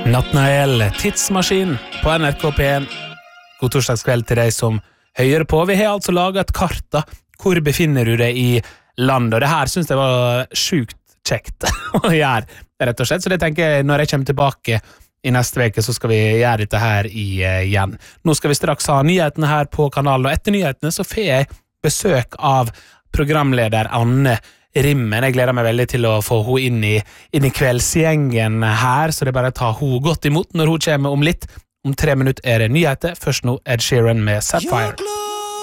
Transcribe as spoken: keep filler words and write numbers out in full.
Nathanael, tidsmaskin på N R K P one. God torsdagskveld til deg som hører på. Vi har altså laget et kart da. Hvor befinner du deg i landet? Og det her synes jeg var sjukt kjekt å gjøre, rett og slett. Så det tenker jeg, når jeg kommer tilbake i neste veke, så skal vi gjøre dette her igjen. Nå skal vi straks ha nyhetene her på kanalen, og etter nyhetene så får jeg besøk av programleder Anne Rimmen. Jeg gleder meg veldig til å få hun inn i, inn i kveldsgjengen her, så det er bare å ta hun godt imot når hun kommer om litt. Om tre minutter er det nyheter. Først nå Ed Sheeran med Sapphire.